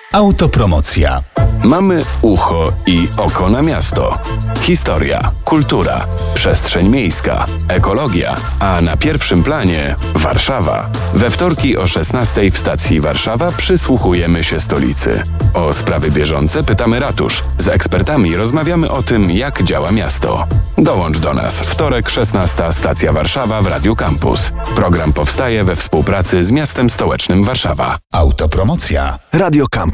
Autopromocja. Mamy ucho i oko na miasto. Historia, kultura, przestrzeń miejska, ekologia, a na pierwszym planie Warszawa. We wtorki o 16:00 w stacji Warszawa przysłuchujemy się stolicy. O sprawy bieżące pytamy ratusz. Z ekspertami rozmawiamy o tym, jak działa miasto. Dołącz do nas. Wtorek 16:00 stacja Warszawa w Radiu Campus. Program powstaje we współpracy z miastem stołecznym Warszawa. Autopromocja. Radio Campus.